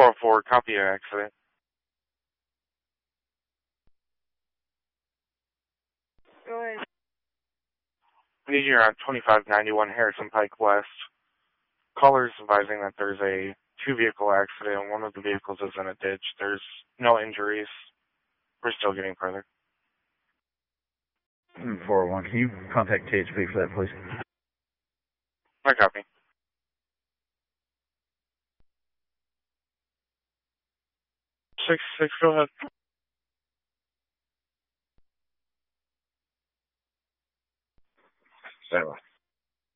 404, copy your accident. Go ahead. I need you on 2591 Harrison Pike West. Callers advising that there's a two-vehicle accident. One of the vehicles is in a ditch. There's no injuries. We're still getting further. 401, can you contact THP for that, please? I copy. 6-6, go ahead. Stand by.